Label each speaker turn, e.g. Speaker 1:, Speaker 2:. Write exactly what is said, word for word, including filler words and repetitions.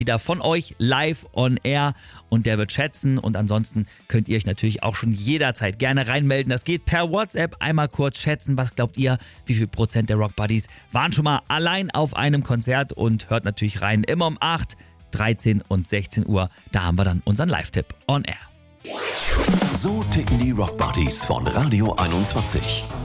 Speaker 1: wieder von euch live on air und der wird schätzen und ansonsten könnt ihr euch natürlich auch schon jederzeit gerne reinmelden. Das geht per WhatsApp. Einmal kurz schätzen, was glaubt ihr, wie viel Prozent der Rock Buddies waren schon mal allein auf einem Konzert und hört natürlich rein immer um acht, dreizehn und sechzehn Uhr. Da haben wir dann unseren Live-Tipp on air.
Speaker 2: So ticken die Rock Buddies von Radio einundzwanzig.